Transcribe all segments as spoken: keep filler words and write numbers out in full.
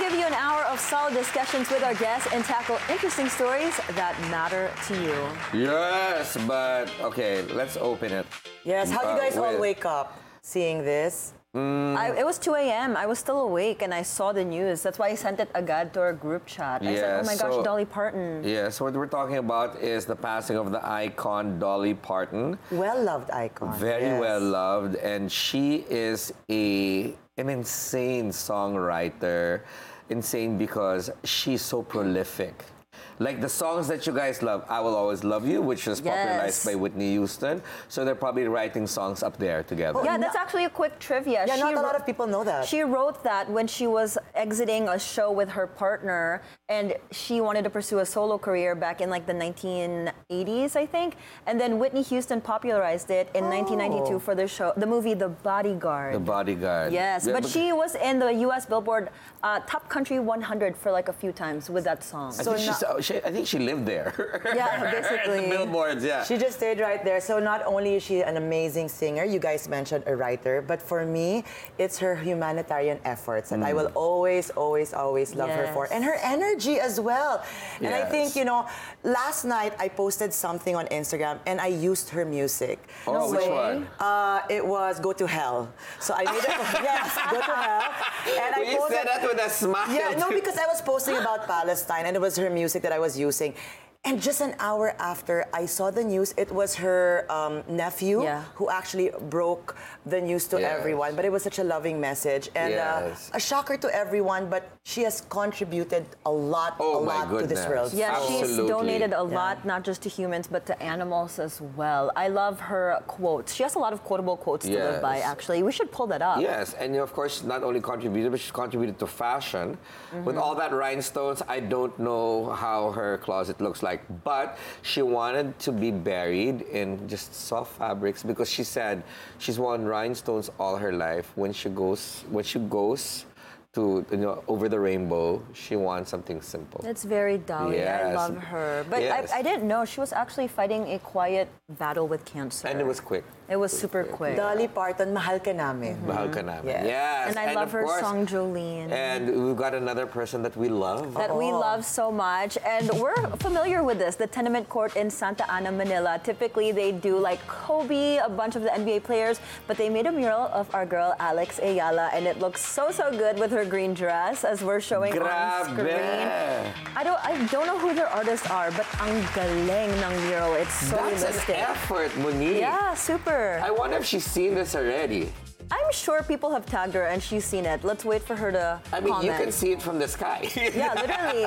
give you an hour of solid discussions with our guests and tackle interesting stories that matter to you. Yes, but okay, let's open it. Yes, how do you Uh, guys all with- wake up seeing this? I, it was two a m I was still awake and I saw the news. That's why I sent it agad to our group chat. I said, Yeah, oh my gosh, so- Dolly Parton. Yeah, so what we're talking about is the passing of the icon Dolly Parton. Well-loved icon. Very yes. well loved, and she is a an insane songwriter. Insane because she's so prolific. Like the songs that you guys love, I Will Always Love You, which was popularized Yes. by Whitney Houston. So they're probably writing songs up there together. Yeah, that's actually a quick trivia. Yeah, She not a wr- lot of people know that. She wrote that when she was exiting a show with her partner, and she wanted to pursue a solo career back in like the nineteen eighties, I think. And then Whitney Houston popularized it in nineteen ninety-two for the show, the movie The Bodyguard. The Bodyguard. Yes, Yeah, but she was in the U S Billboard uh, Top Country one hundred for like a few times with that song. I, think she's, uh, she, I think she lived there. Yeah, basically. The billboards, yeah. She just stayed right there. So not only is she an amazing singer, you guys mentioned a writer, but for me, it's her humanitarian efforts that I will always, always, always love her for. Yes. And her energy as well. And I Yes. think, you know, last night I posted something on Instagram and I used her music. Oh, which one? Uh, it was Go to Hell. So I made it, yes, Go to Hell. And I Well, you said that with a smile. yeah, no, too. because I was posting about Palestine and it was her music that I was using. And just an hour after I saw the news, it was her um, nephew Yeah. who actually broke the news to Yes. everyone. But it was such a loving message and Yes. uh, a shocker to everyone. But she has contributed a lot, Oh, a my lot to this goodness. world. Yeah, she's Absolutely. donated a Yeah. lot, not just to humans, but to animals as well. I love her quotes. She has a lot of quotable quotes to live by, Yes. actually. We should pull that up. Yes, and of course, not only contributed, but she's contributed to fashion. With all that rhinestones, I don't know how her closet looks like, but she wanted to be buried in just soft fabrics because she said she's worn rhinestones all her life. When she goes, when she goes to, you know, over the rainbow, she wants something simple. It's very Dolly. I Yes. love her. But Yes. I, I didn't know she was actually fighting a quiet battle with cancer. And it was quick. It was super quick. Dolly Parton, mahal ka namin. Mahal ka namin. Yes. Yes. And I love of her course- song Jolene. And we've got another person that we love. that we love so much. And we're familiar with this, the Tenement Court in Santa Ana, Manila. Typically, they do like Kobe, a bunch of the N B A players, but they made a mural of our girl, Alex Ayala, and it looks so, so good with her green dress as we're showing on Grabe. screen. I don't, I don't know who their artists are, but ang galing ng mural. It's so That's realistic. an effort, Monique. Yeah, super. I wonder if she's seen this already. I'm sure people have tagged her and she's seen it. Let's wait for her to I mean, comment. you can see it from the sky. Yeah, literally.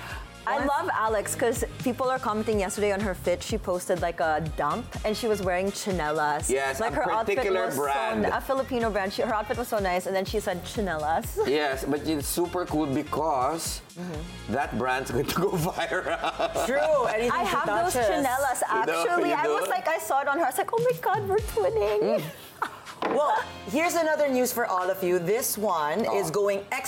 I love Alex because people are commenting yesterday on her fit. She posted like a dump and she was wearing chinelas. Yes, like a her outfit particular was brand. So, a Filipino brand. She, her outfit was so nice, and then she said chinelas. Yes, but it's super cool because that brand's going to go viral. True. Anything I she have those touches. chinelas You know, actually. you I was do? like, I saw it on her. I was like, oh my god, we're twinning. Well, here's another news for all of you. This one is going